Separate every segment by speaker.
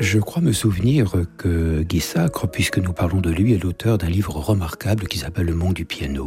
Speaker 1: Je crois me souvenir que Guy Sacre, puisque nous parlons de lui, est l'auteur d'un livre remarquable qui s'appelle Le monde du piano.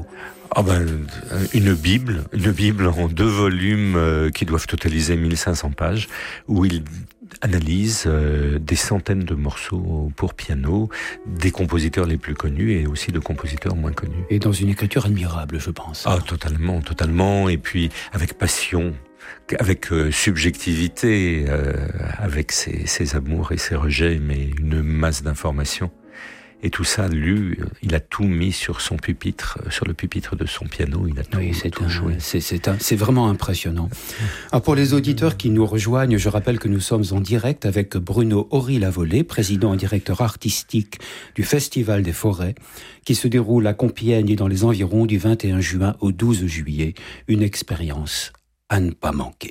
Speaker 2: Une Bible en 2 volumes qui doivent totaliser 1500 pages, où il analyse des centaines de morceaux pour piano, des compositeurs les plus connus et aussi de compositeurs moins connus.
Speaker 1: Et dans une écriture admirable, je pense.
Speaker 2: Ah, totalement, et puis avec passion, avec subjectivité, avec ses amours et ses rejets, mais une masse d'informations. Et tout ça, lu, il a tout mis sur son pupitre, sur le pupitre de son piano, il a tout joué.
Speaker 1: C'est vraiment impressionnant. Alors pour les auditeurs qui nous rejoignent, je rappelle que nous sommes en direct avec Bruno Ory-Lavolée, président et directeur artistique du Festival des Forêts, qui se déroule à Compiègne et dans les environs du 21 juin au 12 juillet. Une expérience à ne pas manquer.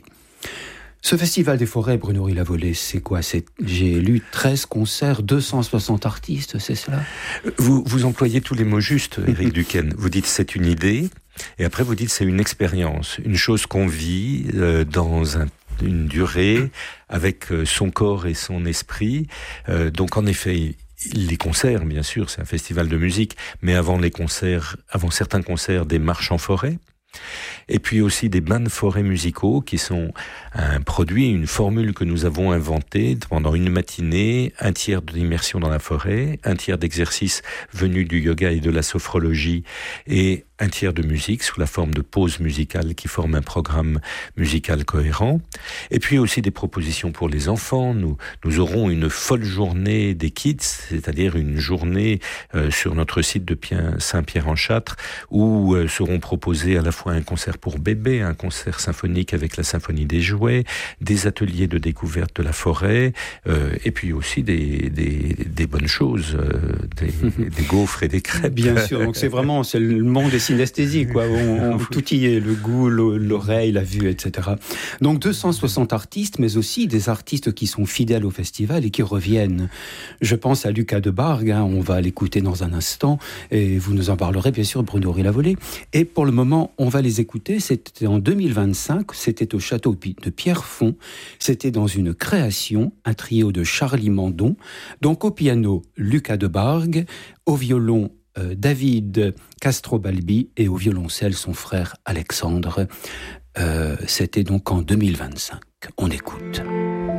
Speaker 1: Ce Festival des Forêts, Bruno Ory-Lavolée, c'est quoi ? J'ai lu 13 concerts, 260 artistes, c'est cela ?
Speaker 2: Vous employez tous les mots justes, Éric Duquesne. Vous dites c'est une idée, et après vous dites c'est une expérience, une chose qu'on vit dans une durée, avec son corps et son esprit. Donc en effet, les concerts, bien sûr, c'est un festival de musique, mais avant certains concerts, des marches en forêt. Et puis aussi des bains de forêt musicaux qui sont un produit, une formule que nous avons inventée pendant une matinée, 1 tiers d'immersion dans la forêt, 1 tiers d'exercice venu du yoga et de la sophrologie et 1 tiers de musique sous la forme de pauses musicales qui forment un programme musical cohérent. Et puis aussi des propositions pour les enfants. Nous aurons une folle journée des kids, c'est-à-dire une journée sur notre site de Saint-Pierre-en-Châtre où seront proposés à la fois un concert pour bébés, un concert symphonique avec la symphonie des jouets, des ateliers de découverte de la forêt, et puis aussi des bonnes choses, des gaufres et des crêpes.
Speaker 1: Bien sûr, donc c'est le monde des synesthésies, quoi. Tout y est, le goût, l'oreille, la vue, etc. Donc 260 artistes, mais aussi des artistes qui sont fidèles au festival et qui reviennent. Je pense à Lucas Debargue, on va l'écouter dans un instant, et vous nous en parlerez, bien sûr, Bruno Ory-Lavolée. Et pour le moment, on va les écouter. C'était en 2025, c'était au château de Pierrefonds. C'était dans une création, un trio de Charlie Mandon. Donc au piano, Lucas Debargue, au violon, David Castrobalbi et au violoncelle, son frère Alexandre. C'était donc en 2025. On écoute.